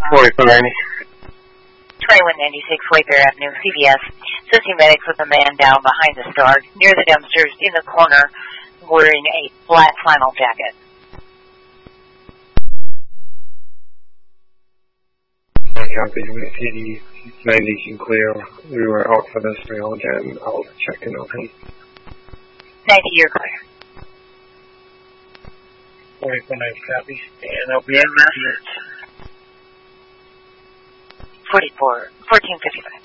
4590. 2196 Wayfair Avenue, CVS. Assisting medics with a man down behind the star near the dumpsters in the corner wearing a black flannel jacket. Copy. 8090 can clear. We were out for this rail again. I'll check in on him. 90, you're clear. 4490 copy. And I'll be in message. 1455.